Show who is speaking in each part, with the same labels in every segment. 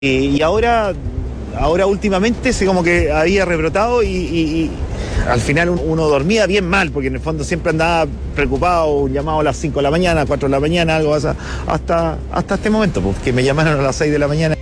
Speaker 1: Y ahora últimamente se como que había rebrotado y al final uno dormía bien mal, porque en el fondo siempre andaba preocupado, un llamado a las 5 de la mañana, 4 de la mañana, algo así, hasta este momento, pues, que me llamaron a las 6 de la mañana.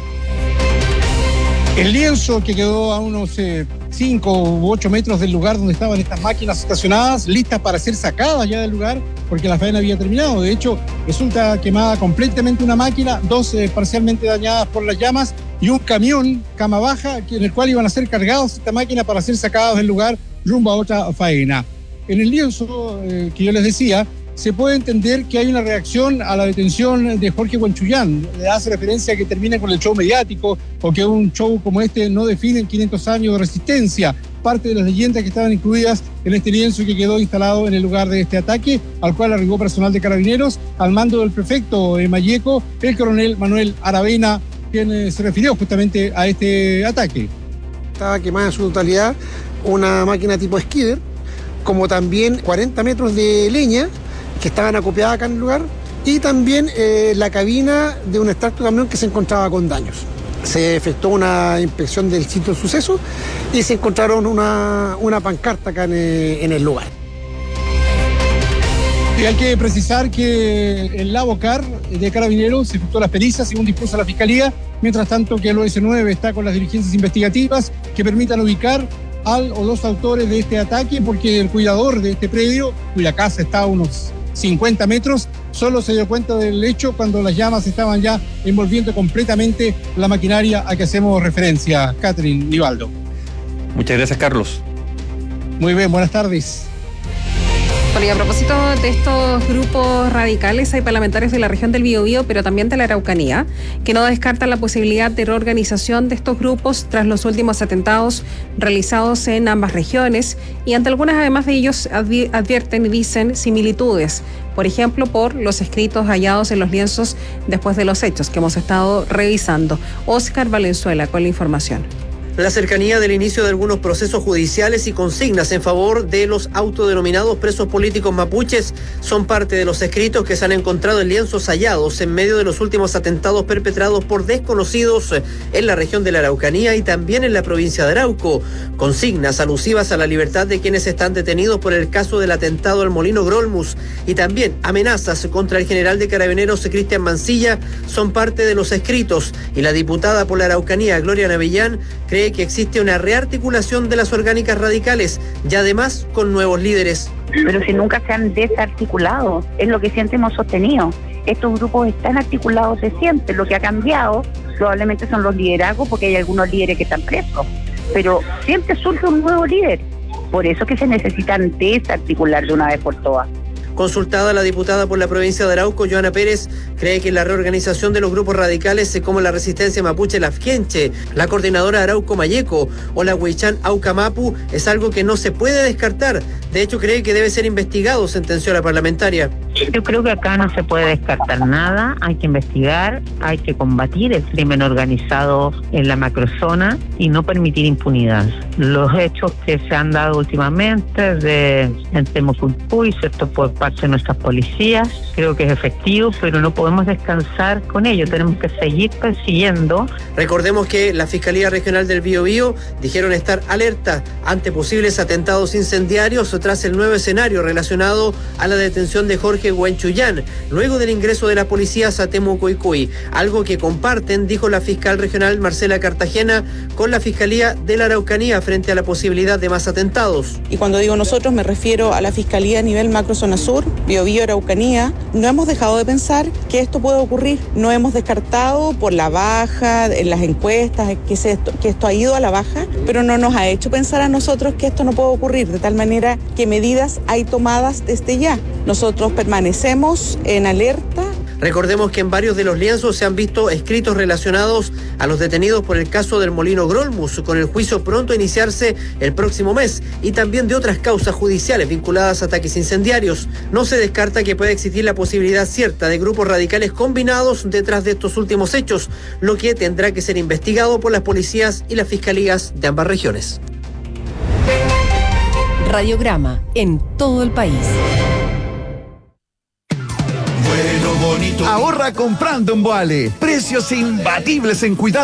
Speaker 2: El lienzo que quedó a unos 5 u 8 metros del lugar donde estaban estas máquinas estacionadas, listas para ser sacadas ya del lugar, porque la faena había terminado. De hecho, resulta quemada completamente una máquina, 2 parcialmente dañadas por las llamas y un camión, cama baja, en el cual iban a ser cargados esta máquina para ser sacados del lugar rumbo a otra faena. En el lienzo que yo les decía, se puede entender que hay una reacción a la detención de Jorge Huanchullán. Le hace referencia a que termina con el show mediático o que un show como este no define 500 años de resistencia. Parte de las leyendas que estaban incluidas en este lienzo que quedó instalado en el lugar de este ataque, al cual arribó personal de Carabineros, al mando del prefecto de Malleco, el coronel Manuel Aravena, quien se refirió justamente a este ataque.
Speaker 3: Estaba quemada en su totalidad una máquina tipo skidder, como también 40 metros de leña que estaban acopiadas acá en el lugar, y también la cabina de un extracto camión que se encontraba con daños. Se efectuó una inspección del sitio del suceso y se encontraron una pancarta acá en el lugar.
Speaker 2: Y hay que precisar que el Lavocar de Carabineros se efectuó las pericias según dispuso la Fiscalía, mientras tanto que el OS9 está con las diligencias investigativas que permitan ubicar al o los autores de este ataque, porque el cuidador de este predio, cuya casa está a unos 50 metros, solo se dio cuenta del hecho cuando las llamas estaban ya envolviendo completamente la maquinaria a que hacemos referencia. Catherine Nivaldo.
Speaker 4: Muchas gracias, Carlos.
Speaker 2: Muy bien, buenas tardes.
Speaker 5: Bueno, y a propósito de estos grupos radicales, hay parlamentarios de la región del Biobío, pero también de la Araucanía, que no descartan la posibilidad de reorganización de estos grupos tras los últimos atentados realizados en ambas regiones, y ante algunas, además de ellos, advierten y dicen similitudes, por ejemplo, por los escritos hallados en los lienzos después de los hechos que hemos estado revisando. Óscar Valenzuela con la información.
Speaker 6: La cercanía del inicio de algunos procesos judiciales y consignas en favor de los autodenominados presos políticos mapuches son parte de los escritos que se han encontrado en lienzos hallados en medio de los últimos atentados perpetrados por desconocidos en la región de la Araucanía y también en la provincia de Arauco. Consignas alusivas a la libertad de quienes están detenidos por el caso del atentado al Molino Grolmus y también amenazas contra el general de Carabineros Cristian Mancilla son parte de los escritos, y la diputada por la Araucanía, Gloria Navillán, cree que existe una rearticulación de las orgánicas radicales y además con nuevos líderes.
Speaker 7: Pero si nunca se han desarticulado, es lo que siempre hemos sostenido. Estos grupos están articulados, se siente. Lo que ha cambiado probablemente son los liderazgos, porque hay algunos líderes que están presos, pero siempre surge un nuevo líder. Por eso que se necesitan desarticular de una vez por todas.
Speaker 6: Consultada, la diputada por la provincia de Arauco, Joana Pérez, cree que la reorganización de los grupos radicales como la Resistencia Mapuche Lafkenche, la Coordinadora Arauco Malleco o la Huichán Aucamapu es algo que no se puede descartar. De hecho, cree que debe ser investigado, sentenció la parlamentaria.
Speaker 8: Yo creo que acá no se puede descartar nada, hay que investigar, hay que combatir el crimen organizado en la macrozona y no permitir impunidad. Los hechos que se han dado últimamente en Temuculpuy, ¿cierto?, por parte de nuestras policías, creo que es efectivo, pero no podemos descansar con ello, tenemos que seguir persiguiendo.
Speaker 6: Recordemos que la Fiscalía Regional del Biobío dijeron estar alerta ante posibles atentados incendiarios tras el nuevo escenario relacionado a la detención de Jorge Huanchullán, luego del ingreso de las policías a Temucuicuy, algo que comparten, dijo la fiscal regional Marcela Cartagena, con la Fiscalía de la Araucanía frente a la posibilidad de más atentados.
Speaker 9: Y cuando digo nosotros me refiero a la Fiscalía a nivel macrozona sur, Biobío, Araucanía. No hemos dejado de pensar que esto puede ocurrir, no hemos descartado por la baja en las encuestas que esto ha ido a la baja, pero no nos ha hecho pensar a nosotros que esto no puede ocurrir, de tal manera que medidas hay tomadas desde ya. Nosotros permanecemos en alerta.
Speaker 6: Recordemos que en varios de los lienzos se han visto escritos relacionados a los detenidos por el caso del Molino Grolmus, con el juicio pronto a iniciarse el próximo mes, y también de otras causas judiciales vinculadas a ataques incendiarios. No se descarta que pueda existir la posibilidad cierta de grupos radicales combinados detrás de estos últimos hechos, lo que tendrá que ser investigado por las policías y las fiscalías de ambas regiones.
Speaker 10: Radiograma en todo el país.
Speaker 11: Ahorra
Speaker 10: ahora comprando en Boale. Precios imbatibles en cuidado